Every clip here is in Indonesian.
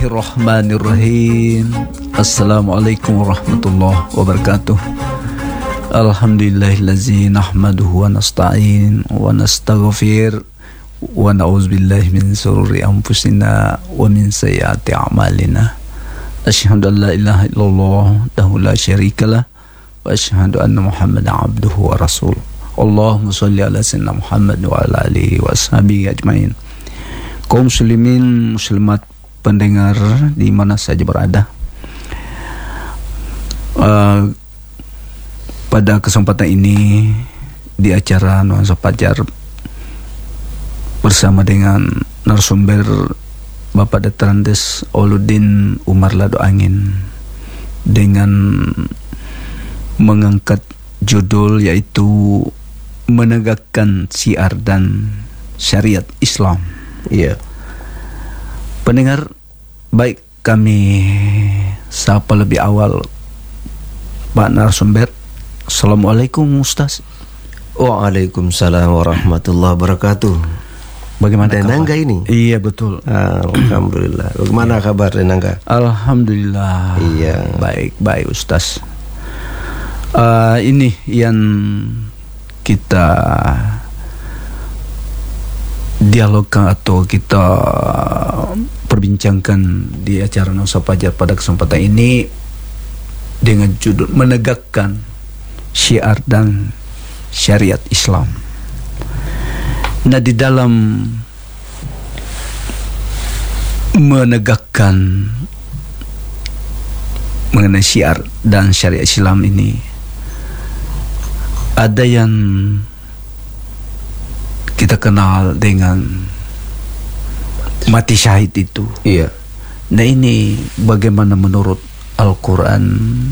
Bismillahirrahmanirrahim. Assalamualaikum warahmatullahi wabarakatuh. Alhamdulillahillazi nahmaduhu wa nasta'in wa nastaghfir wa na'udzubillahi min shururi anfusina wa min sayyiati a'malina. Asyhadu an la ilaha illallah wahdahu la syarikalah wa asyhadu anna Muhammadan abduhu wa rasuluh. Allahumma shalli ala sayyidina Muhammad wa ala alihi wa ashabihi ajmain. Kaum muslimin muslimat pendengar di mana saja berada, pada kesempatan ini di acara Nuansa Fajar bersama dengan narasumber Bapak Dr. Andes Oluddin Umar Lado Angin dengan mengangkat judul yaitu menegakkan syiar dan syariat Islam. Iya. Pendengar, baik, kami sapa lebih awal Pak narasumber. Assalamualaikum Ustaz. Waalaikumsalam warahmatullahi wabarakatuh. Bagaimana Denangga ini? Iya betul. Alhamdulillah. Bagaimana kabar Denangga? Alhamdulillah. Iya. Baik Ustaz. Ini yang kita dialogkan atau kita perbincangkan di acara Nuansa Fajar pada kesempatan ini dengan judul menegakkan syiar dan syariat Islam. Nah, di dalam menegakkan mengenai syiar dan syariat Islam ini ada yang kita kenal dengan mati syahid itu. Iya. Nah, ini bagaimana menurut Al-Quran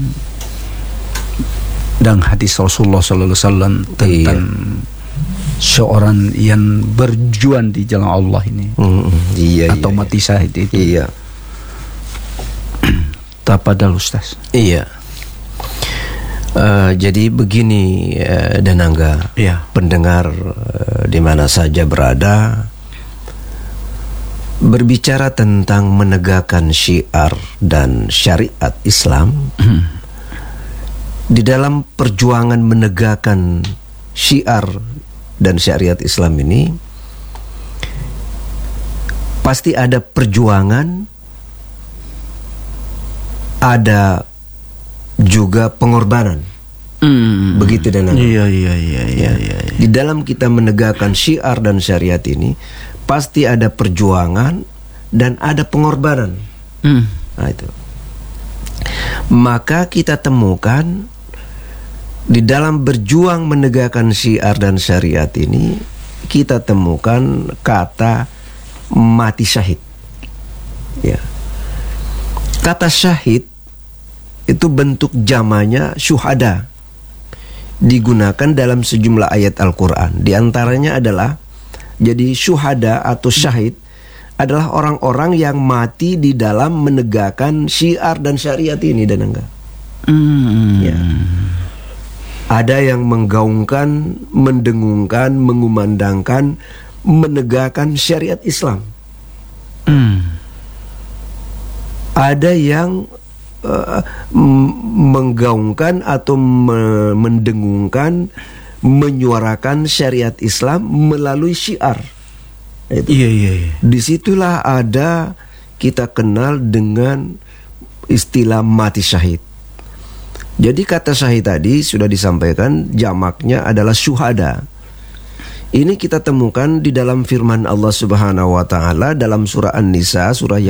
dan hadis Rasulullah SAW tentang seorang yang berjuang di jalan Allah ini, atau mati syahid itu. Iya. Tapadal Ustaz. Iya. Jadi begini Denangga, pendengar di mana saja berada, berbicara tentang menegakkan syiar dan syariat Islam. Di dalam perjuangan menegakkan syiar dan syariat Islam ini pasti ada perjuangan, ada juga pengorbanan. Begitu dan Iya. Di dalam kita menegakkan syiar dan syariat ini pasti ada perjuangan dan ada pengorbanan. Nah, itu. Maka kita temukan di dalam berjuang menegakkan syiar dan syariat ini, kita temukan kata mati syahid. Ya. Kata syahid itu bentuk jamanya syuhada, digunakan dalam sejumlah ayat Al-Quran. Di antaranya adalah, jadi syuhada atau syahid adalah orang-orang yang mati di dalam menegakkan syiar dan syariat ini, dan enggak. Ya. Ada yang menggaungkan, mendengungkan, mengumandangkan, menegakkan syariat Islam. Ada yang menggaungkan atau mendengungkan, menyuarakan syariat Islam melalui syiar. Iya. Disitulah ada kita kenal dengan istilah mati syahid. Jadi kata syahid tadi sudah disampaikan, jamaknya adalah syuhada. Ini kita temukan di dalam firman Allah Subhanahu wa taala dalam surah An-Nisa, surah